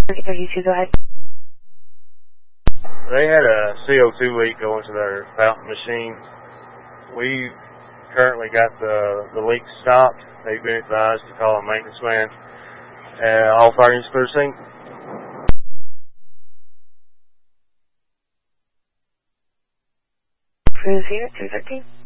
32, go ahead. They had a CO2 leak going to their fountain machine. We currently got the leak stopped. They've been advised to call a maintenance man. All fire units clear to scene. Cruise here, 213.